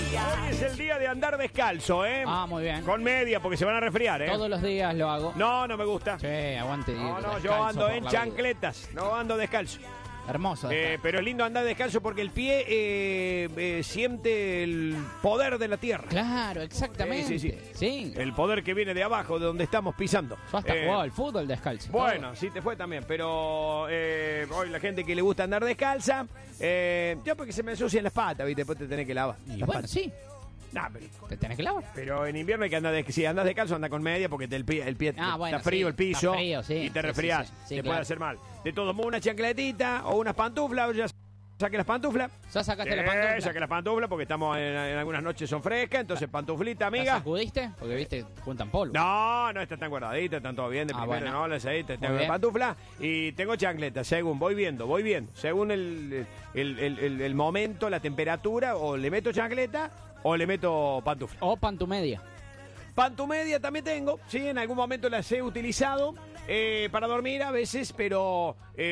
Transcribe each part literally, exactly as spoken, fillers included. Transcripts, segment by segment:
Hoy es el día de andar descalzo, ¿eh? Ah, muy bien. Con media, porque se van a resfriar, ¿eh? Todos los días lo hago. No, no me gusta. Sí, aguante. No, no, yo descalzo ando por en la chancletas, no ando descalzo. vida. Hermoso. Eh, pero es lindo andar descalzo porque el pie eh, eh, siente el poder de la tierra. Claro, exactamente. Sí, sí, sí. Sí. El poder que viene de abajo, de donde estamos pisando. Yo hasta Eh, jugaba al fútbol descalzo. Bueno, sí te fue también, pero eh, hoy la gente que le gusta andar descalza, eh, yo porque se me ensucian las patas, ¿viste? Después te tenés que lavar. Y las bueno, patas. sí. Nah, pero, Te tenés que lavar. pero en invierno hay que andar de, si andas descalzo, anda con media porque te- el pie, el pie Ah, bueno, está frío, sí, el piso, está frío, sí. y te Sí, resfriás, sí, sí. Sí, te claro. puede hacer mal. De todos modos, una chancletita o unas pantuflas, ya saqué las pantuflas. ¿Ya sacaste la Eh, pantufla? saqué las pantuflas porque estamos en, en algunas noches son frescas, entonces pantuflita, ¿La amiga. sacudiste? Porque, viste, juntan polvo. No, no, están tan guardaditas, están todo bien. De Ah, primero, bueno. no, las ahí, te- tengo bien. pantufla y tengo chancletas, según, voy viendo, voy viendo. Según el, el, el, el- el momento, la temperatura, o le meto chancleta o le meto pantufla. O pantumedia. Pantumedia también tengo, sí, en algún momento las he utilizado eh, para dormir a veces, pero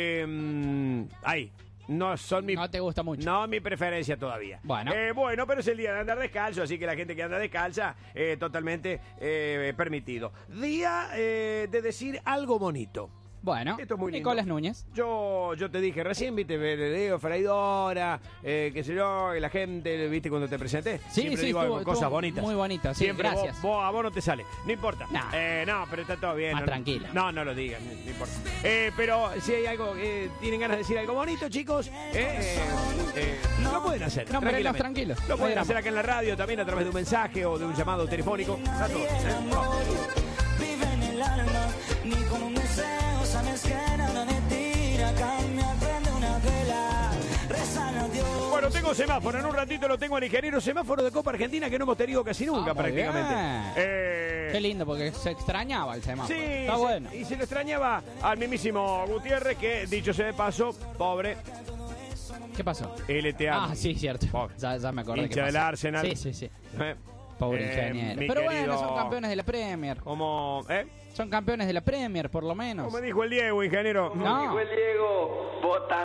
eh, ahí. No son mi... No te gusta mucho. No mi preferencia todavía. Bueno. Eh, bueno, pero es el día de andar descalzo, así que la gente que anda descalza, eh, totalmente eh, permitido. Día eh, de decir algo bonito. Bueno, Esto es muy lindo. Nicolás Núñez. Yo, yo te dije recién, viste, Leo Freidora, eh, qué sé yo, que la gente, viste, cuando te presenté, Sí, siempre sí, digo estuvo- algo, cosas estuvo bonitas. muy bonita, sí, Siempre vos- gracias. Vos, a vos no te sale, no importa. Nah. Eh, no, pero está todo bien. Más no, tranquila. No, no lo digas, no, no importa. Eh, pero si hay algo, eh, tienen ganas de decir algo bonito, chicos, eh, eh, eh, lo pueden hacer. No, pero tranquilamente. tranquilos. Lo No pueden hay hacer drama. acá en la radio, también a través de un mensaje o de un llamado telefónico. Está todo bien, ¿eh? Vamos. Vive en el alma, ni con un deseo sabes que nada de ti acá me prende una vela, rezan a Dios. Bueno, tengo semáforo, en un ratito lo tengo al ingeniero semáforo de Copa Argentina que no hemos tenido casi nunca Ah, muy prácticamente. bien. Eh, Qué lindo, porque se extrañaba el semáforo. Sí, Está se- bueno. y se lo extrañaba al mismísimo Gutiérrez que, dicho sea de paso, pobre, ¿Qué pasó? L T A. Ah, sí, cierto. Pobre. Ya, ya me acordé. Hincha qué del pasó. Arsenal. Sí, sí, sí. Eh, Pobre eh, ingeniero. mi Pero querido- bueno, son campeones de la Premier. Como, ¿eh? Son campeones de la Premier, por lo menos. Como dijo el Diego, ingeniero. No. Dijo el Diego, vota